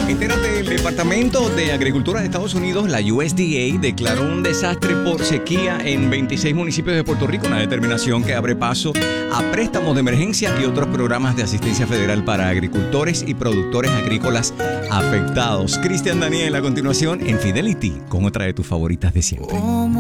Entérate, el Departamento de Agricultura de Estados Unidos, la USDA, declaró un desastre por sequía en 26 municipios de Puerto Rico, una determinación que abre paso a préstamos de emergencia y otros programas de asistencia federal para agricultores y productores agrícolas afectados. Cristian Daniel, a continuación en Fidelity, con otra de tus favoritas de siempre.